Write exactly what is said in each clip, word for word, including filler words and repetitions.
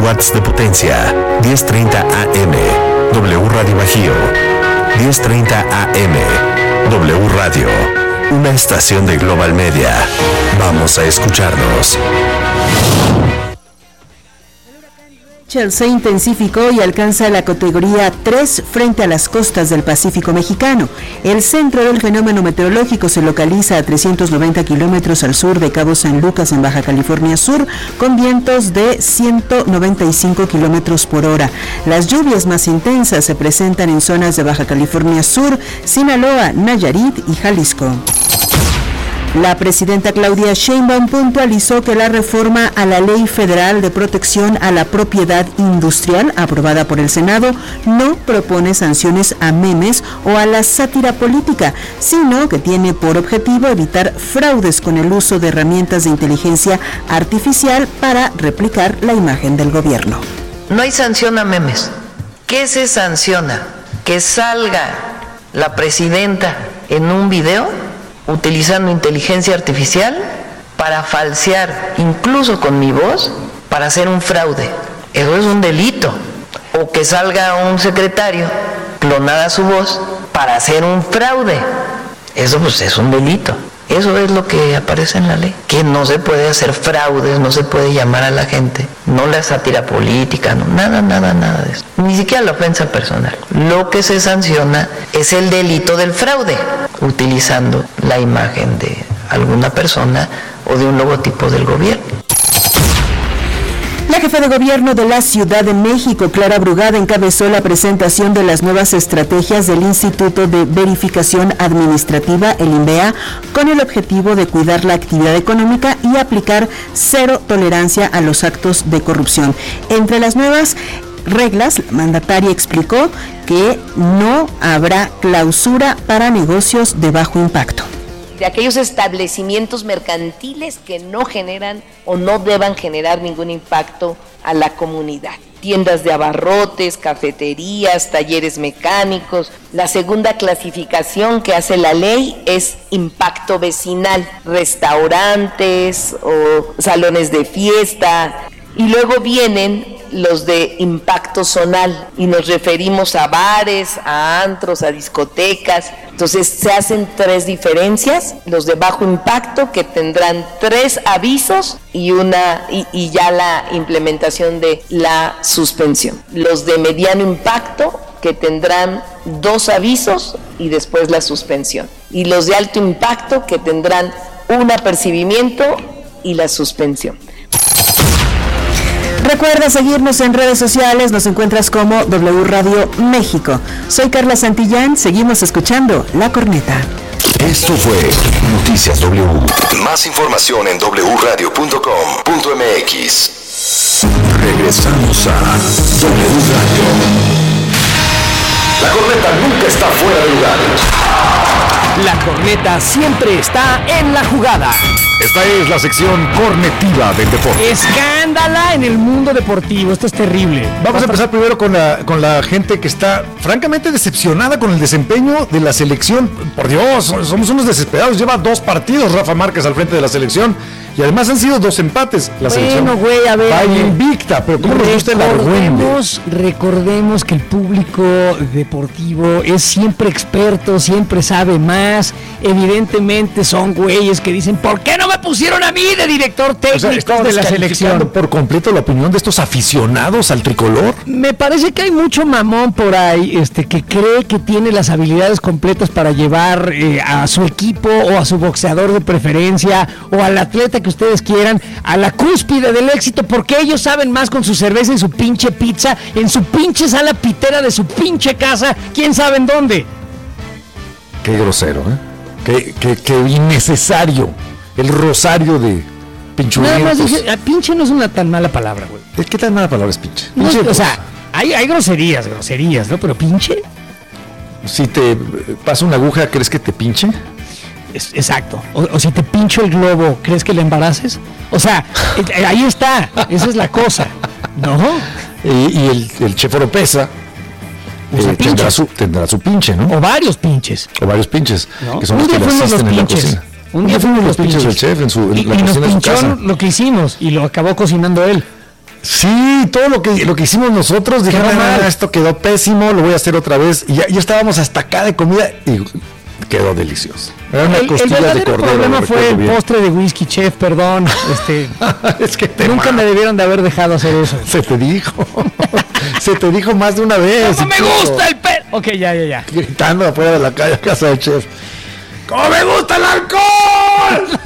watts de potencia. diez treinta A M. W Radio Bajío. diez treinta A M. W Radio. Una estación de Global Media. Vamos a escucharnos. Se intensificó y alcanza la categoría tres frente a las costas del Pacífico mexicano. El centro del fenómeno meteorológico se localiza a trescientos noventa kilómetros al sur de Cabo San Lucas, en Baja California Sur, con vientos de ciento noventa y cinco kilómetros por hora. Las lluvias más intensas se presentan en zonas de Baja California Sur, Sinaloa, Nayarit y Jalisco. La presidenta Claudia Sheinbaum puntualizó que la reforma a la Ley Federal de Protección a la Propiedad Industrial, aprobada por el Senado, no propone sanciones a memes o a la sátira política, sino que tiene por objetivo evitar fraudes con el uso de herramientas de inteligencia artificial para replicar la imagen del gobierno. No hay sanción a memes. ¿Qué se sanciona? Que salga la presidenta en un video utilizando inteligencia artificial para falsear, incluso con mi voz, para hacer un fraude. Eso es un delito. O que salga un secretario, clonada su voz, para hacer un fraude. Eso pues es un delito. Eso es lo que aparece en la ley. Que no se puede hacer fraudes, no se puede llamar a la gente, no la sátira política, no, nada, nada, nada de eso. Ni siquiera la ofensa personal. Lo que se sanciona es el delito del fraude, utilizando la imagen de alguna persona o de un logotipo del gobierno. La jefa de gobierno de la Ciudad de México, Clara Brugada, encabezó la presentación de las nuevas estrategias del Instituto de Verificación Administrativa, el INVEA, con el objetivo de cuidar la actividad económica y aplicar cero tolerancia a los actos de corrupción. Entre las nuevas reglas, la mandataria explicó que no habrá clausura para negocios de bajo impacto. De aquellos establecimientos mercantiles que no generan o no deban generar ningún impacto a la comunidad. Tiendas de abarrotes, cafeterías, talleres mecánicos. La segunda clasificación que hace la ley es impacto vecinal, restaurantes o salones de fiesta. Y luego vienen los de impacto zonal y nos referimos a bares, a antros, a discotecas. Entonces se hacen tres diferencias: los de bajo impacto, que tendrán tres avisos y una y, y ya la implementación de la suspensión. Los de mediano impacto, que tendrán dos avisos y después la suspensión. Y los de alto impacto, que tendrán un apercibimiento y la suspensión. Recuerda seguirnos en redes sociales, nos encuentras como W Radio México. Soy Carla Santillán, seguimos escuchando La Corneta. Esto fue Noticias W. Más información en doble u radio punto com punto m x. Regresamos a W Radio. La Corneta nunca está fuera de lugar. La Corneta siempre está en la jugada. Esta es la sección cornetiva del deporte. Escándala en el mundo deportivo, esto es terrible. Vamos a empezar primero con la, con la gente que está francamente decepcionada con el desempeño de la selección. Por Dios, somos unos desesperados. Lleva dos partidos Rafa Márquez al frente de la selección. Y además han sido dos empates. La bueno, selección güey, a ver. va invicta, pero ¿cómo nos gusta el argüende? Recordemos que el público deportivo es siempre experto, siempre sabe más. Evidentemente son güeyes que dicen, ¿por qué no me pusieron a mí de director técnico o sea, de la selección? ¿Por completo la opinión de estos aficionados al tricolor? Me parece que hay mucho mamón por ahí este, que cree que tiene las habilidades completas para llevar eh, a su equipo o a su boxeador de preferencia o al atleta que ustedes quieran a la cúspide del éxito, porque ellos saben más con su cerveza y su pinche pizza en su pinche sala pitera de su pinche casa, quién sabe en dónde. Qué grosero, ¿eh? Qué, qué, qué innecesario el rosario de pinchulentos. Nada más dije, pinche no es una tan mala palabra, güey. ¿Qué tan mala palabra es pinche? No, pinche o pues, sea, hay, hay groserías, groserías, ¿no? Pero pinche. Si te pasa una aguja, ¿crees que te pinche? Es, exacto. O, o si te pincho el globo, ¿crees que le embaraces? O sea, eh, ahí está. Esa es la cosa, ¿no? Y, y el, el Chef Oropesa eh, tendrá, su, tendrá su pinche, ¿no? O varios pinches. O varios pinches, ¿no? Que son Un los que día le fuimos los asisten en la pinches. cocina. Un día fuimos los pinches del chef en, su, en y, la y cocina nos de su casa. lo que hicimos y lo acabó cocinando él. Sí, todo lo que lo que hicimos nosotros, dije, no, no, no, esto quedó pésimo, lo voy a hacer otra vez. Y ya, ya estábamos hasta acá de comida y quedó delicioso. Era una el, costilla el verdadero de cordero. problema fue el bien. postre de whisky, chef, perdón. Este, es que te nunca mames. me debieron de haber dejado hacer eso. Se te dijo. Se te dijo más de una vez. ¡Cómo me gusta el pelo! Ok, ya, ya, ya. Gritando afuera de la calle a casa del chef. ¡Cómo me gusta el alcohol!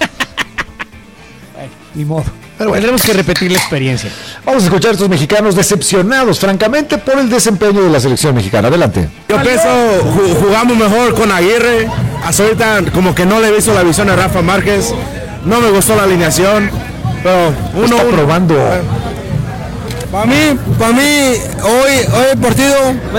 Ay, ni modo. Pero bueno, tendremos que repetir la experiencia. Vamos a escuchar a estos mexicanos decepcionados, francamente, por el desempeño de la selección mexicana. Adelante. Yo pienso jugamos mejor con Aguirre. Hasta ahorita como que no le he visto la visión a Rafa Márquez. No me gustó la alineación. Pero uno está uno. probando. Para mí, para mí, hoy, hoy el partido.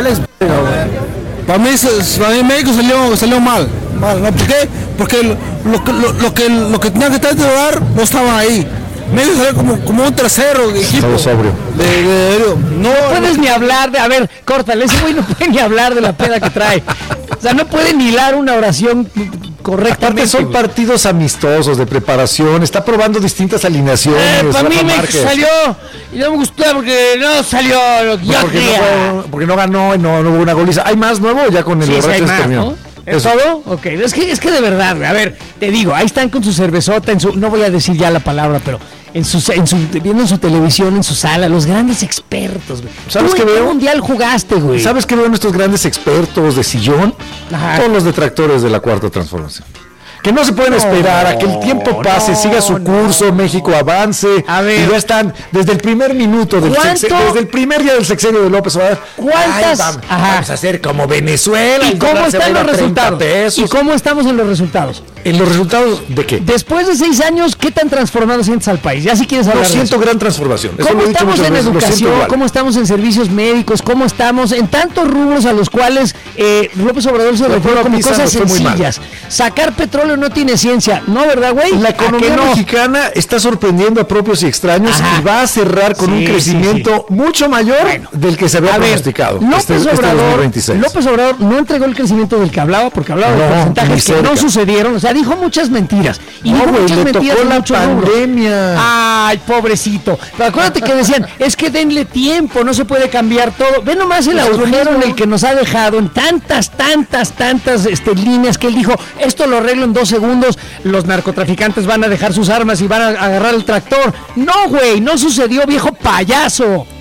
Para mí, para mí México salió, salió mal. mal ¿no? ¿Por qué? Porque lo, lo, lo, lo que lo que tenía que estar de lugar no estaba ahí. México salió como, como un tercero equipo. Estaba sobrio. De, de, de, no, no puedes no, ni hablar de. A ver, córtale, ese güey no puede ni hablar de la peda que trae. O sea, no puede ni hilar una oración correctamente. Aparte son güey. partidos amistosos de preparación. Está probando distintas alineaciones. Eh, para mí México salió y no me gustó porque no salió lo que yo porque, quería. no, porque no ganó y no, no hubo una goliza. ¿Hay más nuevo ya con el sí, borracho sí, terminó? ¿no? ¿Es todo? Ok, es que, es que de verdad, a ver, te digo, ahí están con su cervezota, en su, no voy a decir ya la palabra, pero en su, en su, viendo en su televisión, en su sala, los grandes expertos, güey. ¿Sabes qué veo? mundial jugaste, güey? ¿Sabes qué veo en estos grandes expertos de sillón? Ajá. Todos los detractores de la cuarta transformación. Que no se pueden no, esperar a que el tiempo pase, no, siga su curso, no. México avance. A ver. Y ya están desde el primer minuto del sexenio, desde el primer día del sexenio de López Obrador. ¿Cuántas? Ay, vamos, vamos a hacer como Venezuela. ¿Y cómo están los resultados? ¿Y cómo estamos en los resultados? ¿En los resultados de qué? Después de seis años, ¿qué tan transformado sientes al país? Ya si quieres hablar Lo siento, gran transformación. Eso ¿Cómo estamos en veces, educación? ¿Cómo estamos en servicios médicos? ¿Cómo estamos en tantos rubros a los cuales eh, López Obrador se refiere como cosas sencillas? Sacar petróleo no tiene ciencia. No, ¿verdad, güey? La economía no? mexicana está sorprendiendo a propios y extraños. Ajá. Y va a cerrar con sí, un crecimiento sí, sí. mucho mayor bueno, del que se había pronosticado. López, este, Obrador, este López Obrador no entregó el crecimiento del que hablaba, porque hablaba no, de porcentajes que no sucedieron. O sea, dijo muchas mentiras. Y no, dijo wey, muchas le mentiras tocó en la muchos pandemia. Rubros. Ay, pobrecito. Pero acuérdate que decían, es que denle tiempo, no se puede cambiar todo. Ve nomás el agujero en el que nos ha dejado en tantas, tantas, tantas este, líneas que él dijo, esto lo arreglo en dos segundos, los narcotraficantes van a dejar sus armas y van a agarrar el tractor. No, güey, no sucedió, viejo payaso.